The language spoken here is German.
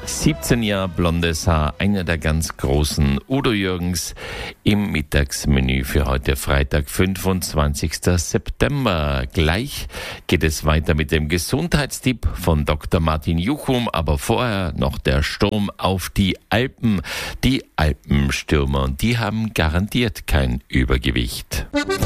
17 Jahre blondes Haar, einer der ganz großen, Udo Jürgens, im Mittagsmenü für heute Freitag, 25. September. Gleich geht es weiter mit dem Gesundheitstipp von Dr. Martin Juchum, aber vorher noch der Sturm auf die Alpen. Die Alpenstürmer, die haben garantiert kein Übergewicht.